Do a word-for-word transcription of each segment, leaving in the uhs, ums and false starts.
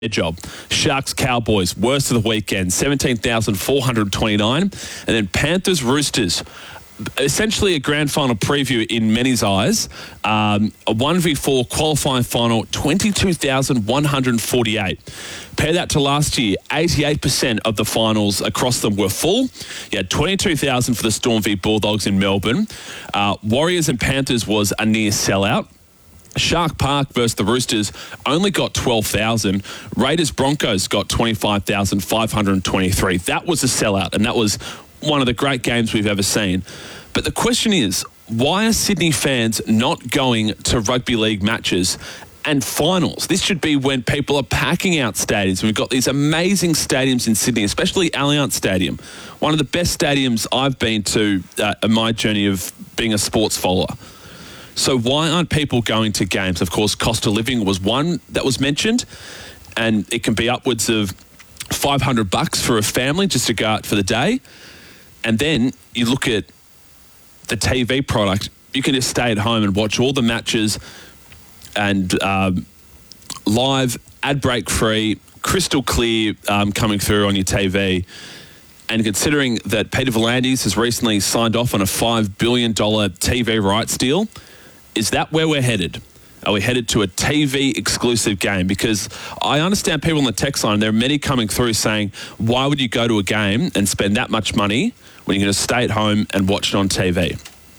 job. Sharks, Cowboys, worst of the weekend, seventeen thousand four hundred twenty-nine. And then Panthers, Roosters. Essentially a grand final preview in many's eyes. Um, a one v four qualifying final, twenty-two thousand one hundred forty-eight. Pair that to last year, eighty-eight percent of the finals across them were full. You had twenty-two thousand for the Storm v Bulldogs in Melbourne. Uh, Warriors and Panthers was a near sellout. Shark Park versus the Roosters only got twelve thousand. Raiders Broncos got twenty-five thousand five hundred twenty-three. That was a sellout, and that was one of the great games we've ever seen. But the question is, why are Sydney fans not going to rugby league matches and finals? This should be when people are packing out stadiums. We've got these amazing stadiums in Sydney, especially Allianz Stadium, one of the best stadiums I've been to uh, in my journey of being a sports follower. So why aren't people going to games? Of course, cost of living was one that was mentioned, and it can be upwards of five hundred bucks for a family just to go out for the day. And then you look at the T V product, you can just stay at home and watch all the matches and um, live, ad break free, crystal clear um, coming through on your T V. And considering that Peter V'landys has recently signed off on a five billion dollars T V rights deal, is that where we're headed? Are we headed to a T V exclusive game? Because I understand people on the text line, there are many coming through saying, why would you go to a game and spend that much money when you're going to stay at home and watch it on T V?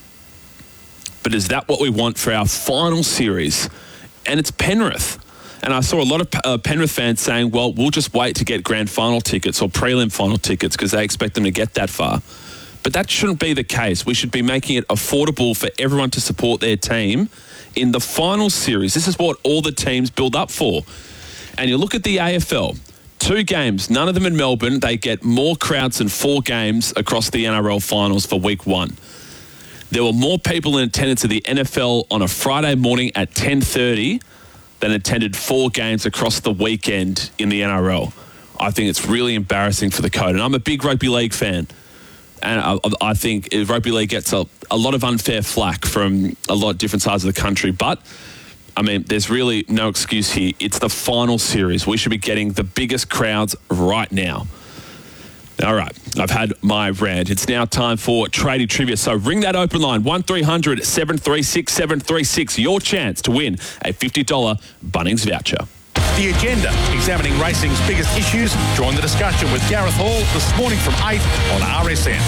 But is that what we want for our final series? And it's Penrith. And I saw a lot of uh, Penrith fans saying, well, we'll just wait to get grand final tickets or prelim final tickets because they expect them to get that far. But that shouldn't be the case. We should be making it affordable for everyone to support their team in the final series. This is what all the teams build up for. And you look at the A F L, two games, none of them in Melbourne. They get more crowds than four games across the N R L finals for week one. There were more people in attendance at the N F L on a Friday morning at ten thirty than attended four games across the weekend in the N R L. I think it's really embarrassing for the code. And I'm a big rugby league fan. And I, I think rugby league gets a, a lot of unfair flack from a lot of different sides of the country. But, I mean, there's really no excuse here. It's the final series. We should be getting the biggest crowds right now. All right, I've had my rant. It's now time for Tradie Trivia. So ring that open line, one three hundred seven three six seven three six. Your chance to win a fifty dollars Bunnings voucher. The Agenda, examining racing's biggest issues. Join the discussion with Gareth Hall this morning from eight on R S N.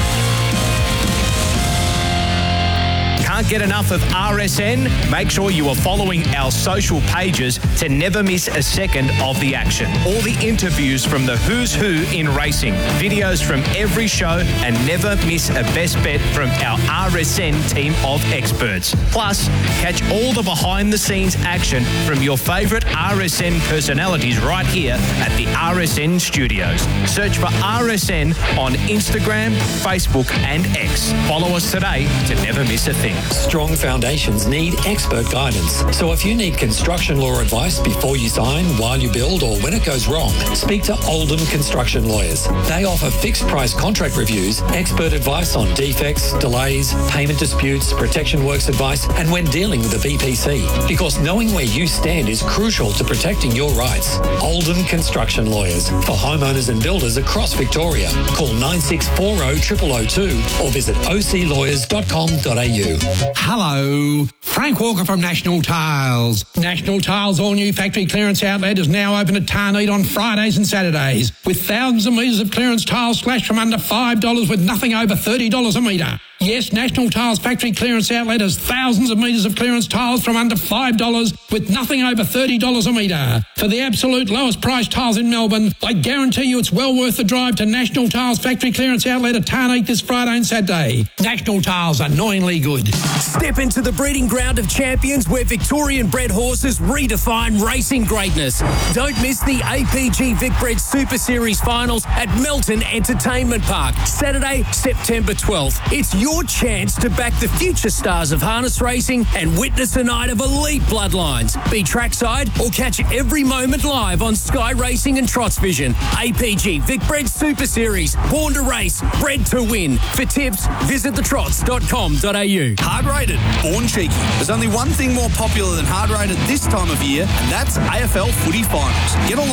Can't get enough of R S N? Make sure you are following our social pages to never miss a second of the action. All the interviews from the who's who in racing, videos from every show, and never miss a best bet from our R S N team of experts. Plus, catch all the behind-the-scenes action from your favourite R S N personalities right here at the R S N studios. Search for R S N on Instagram, Facebook, and X. Follow us today to never miss a thing. Strong foundations need expert guidance. So if you need construction law advice before you sign, while you build, or when it goes wrong, speak to Oldham Construction Lawyers. They offer fixed price contract reviews, expert advice on defects, delays, payment disputes, protection works advice, and when dealing with the B P C. Because knowing where you stand is crucial to protecting your rights. Oldham Construction Lawyers for homeowners and builders across Victoria. Call nine six four zero zero zero zero two or visit o c lawyers dot com dot a u. Hello, Frank Walker from National Tiles. National Tiles' all-new factory clearance outlet is now open at Tarneed on Fridays and Saturdays, with thousands of metres of clearance tiles slashed from under five dollars with nothing over thirty dollars a metre. Yes, National Tiles factory clearance outlet has thousands of metres of clearance tiles from under five dollars with nothing over thirty dollars a metre. For the absolute lowest price tiles in Melbourne, I guarantee you it's well worth the drive to National Tiles factory clearance outlet at Tarneed this Friday and Saturday. National Tiles are annoyingly good. Step into the breeding ground of champions where Victorian bred horses redefine racing greatness. Don't miss the A P G Vicbred Super Series finals at Melton Entertainment Park, Saturday, September twelfth. It's your chance to back the future stars of harness racing and witness a night of elite bloodlines. Be trackside or catch every moment live on Sky Racing and Trots Vision. A P G Vicbred Super Series, born to race, bred to win. For tips, visit the trots dot com dot a u. Hard rated, born cheeky. There's only one thing more popular than hard rated this time of year, and that's A F L footy finals. Get along